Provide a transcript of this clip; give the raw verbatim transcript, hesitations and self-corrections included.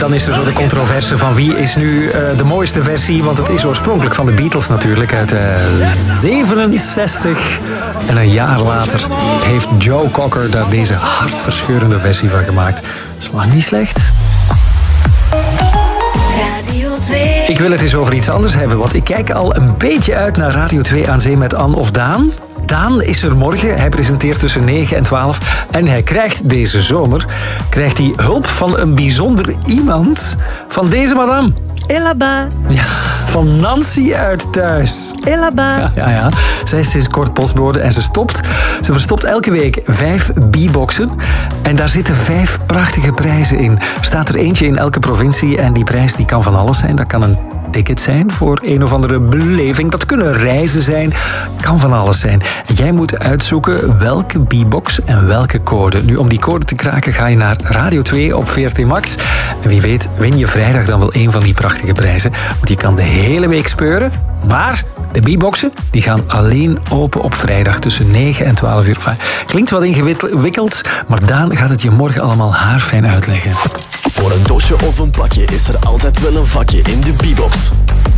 dan is er zo de controverse van wie is nu uh, de mooiste versie. Want het is oorspronkelijk van de Beatles natuurlijk uit uh, zevenenzestig. En een jaar later heeft Joe Cocker daar deze hartverscheurende versie van gemaakt. Dat is lang niet slecht. Ik wil het eens over iets anders hebben, want ik kijk al een beetje uit naar Radio twee aan Zee met Anne of Daan. Daan is er morgen. Hij presenteert tussen negen en twaalf. En hij krijgt deze zomer krijgt hij hulp van een bijzonder iemand. Van deze madame. Elaba. Ja, van Nancy uit Thuis. Elaba. Ja, ja, ja. Zij is sinds kort postbode en ze stopt. Ze verstopt elke week vijf B-boxen. En daar zitten vijf prachtige prijzen in. Er staat er eentje in elke provincie. En die prijs die kan van alles zijn. Dat kan een ticket zijn voor een of andere beleving. Dat kunnen reizen zijn. Kan van alles zijn. En jij moet uitzoeken welke B-box en welke code. Nu, om die code te kraken ga je naar Radio twee op V R T Max. En wie weet win je vrijdag dan wel een van die prachtige prijzen. Want je kan de hele week speuren. Maar de B-boxen die gaan alleen open op vrijdag tussen negen en twaalf uur. Klinkt wat ingewikkeld, maar Daan gaat het je morgen allemaal haarfijn uitleggen. Voor een dosje of een pakje is er altijd wel een vakje in de B-box.